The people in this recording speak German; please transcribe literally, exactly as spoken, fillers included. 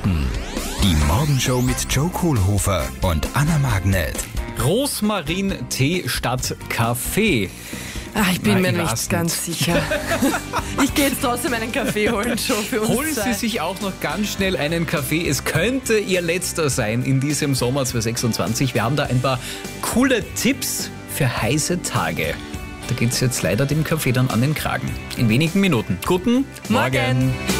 Minuten. Die Morgenshow mit Joe Kohlhofer und Anna Magnet. Rosmarin-Tee statt Kaffee. Ach, ich bin Na, mir ich nicht weiß ganz sicher. Ich gehe jetzt trotzdem einen Kaffee holen, schon für uns Holen zwei. Sie sich auch noch ganz schnell einen Kaffee. Es könnte Ihr letzter sein in diesem Sommer zwanzig sechsundzwanzig. Wir haben da ein paar coole Tipps für heiße Tage. Da geht es jetzt leider dem Kaffee dann an den Kragen. In wenigen Minuten. Guten Morgen. Morgen.